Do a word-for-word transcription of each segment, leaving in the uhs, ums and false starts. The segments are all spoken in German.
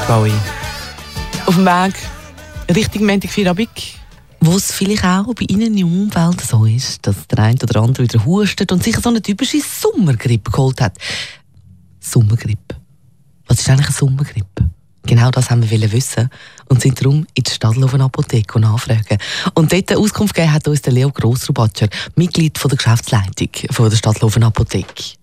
Chloe. Auf dem Weg Richtung Montagfeierabend, wo es vielleicht auch bei Ihnen im Umfeld so ist, dass der eine oder andere wieder hustet und sich so eine typische Sommergrippe geholt hat. Sommergrippe. Was ist eigentlich eine Sommergrippe? Genau das haben wir wissen und sind darum in die Stadlofen-Apotheke nachfragen. Und dort eine Auskunft gegeben hat uns der Leo Grossrubatscher, Mitglied von der Geschäftsleitung von der Stadlofen-Apotheke.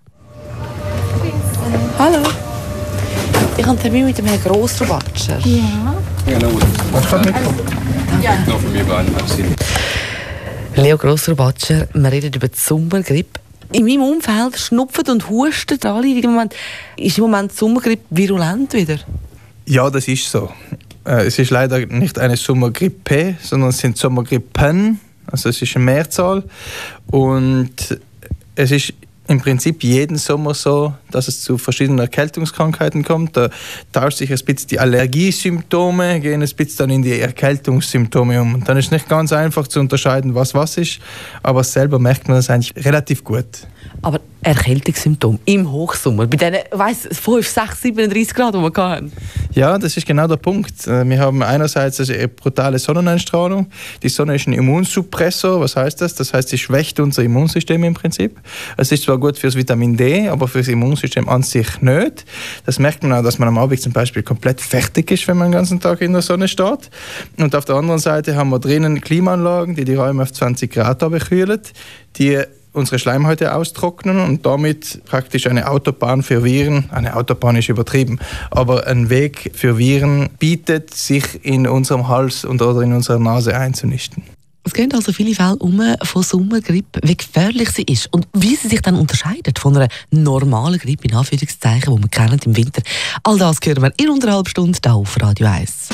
Hallo. Ich habe einen Termin mit dem Herrn Grossrubatscher. Ja. Genau. Was kann ich kommen? Ja. Noch von mir beiden. Leo Grossrubatscher, wir reden über die Sommergrippe. In meinem Umfeld schnupfen und husten alle. Im Moment, ist im Moment die Sommergrippe virulent wieder? Ja, das ist so. Es ist leider nicht eine Sommergrippe, sondern es sind Sommergrippen. Also es ist eine Mehrzahl. Und es ist im Prinzip jeden Sommer so, dass es zu verschiedenen Erkältungskrankheiten kommt. Da tauscht sich ein bisschen die Allergiesymptome, gehen ein bisschen dann in die Erkältungssymptome um. Und dann ist es nicht ganz einfach zu unterscheiden, was was ist, aber selber merkt man das eigentlich relativ gut. Aber Erkältungssymptome im Hochsommer, bei diesen weiss, fünf, sechs, siebenunddreißig Grad, die wir hatten? Ja, das ist genau der Punkt. Wir haben einerseits eine brutale Sonneneinstrahlung. Die Sonne ist ein Immunsuppressor. Was heißt das? Das heißt, sie schwächt unser Immunsystem im Prinzip. Es ist zwar gut fürs Vitamin D, aber fürs Immunsystem an sich nicht. Das merkt man auch, dass man am Abend zum Beispiel komplett fertig ist, wenn man den ganzen Tag in der Sonne steht. Und auf der anderen Seite haben wir drinnen Klimaanlagen, die die Räume auf zwanzig Grad bekühlen, die unsere Schleimhäute austrocknen und damit praktisch eine Autobahn für Viren, eine Autobahn ist übertrieben, aber ein Weg für Viren bietet, sich in unserem Hals und oder in unserer Nase einzunisten. Es gehen also viele Fälle um von Sommergrippe, wie gefährlich sie ist und wie sie sich dann unterscheidet von einer normalen Grippe, in Anführungszeichen, die wir kennen im Winter. All das hören wir in einer halben Stunde hier auf Radio eins.